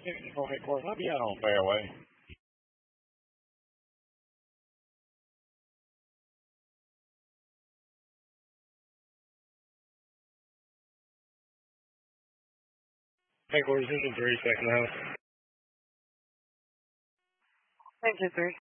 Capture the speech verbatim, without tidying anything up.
Control headquarters, I'll be out on fairway. Headquarters, engine three, second house. Engine three.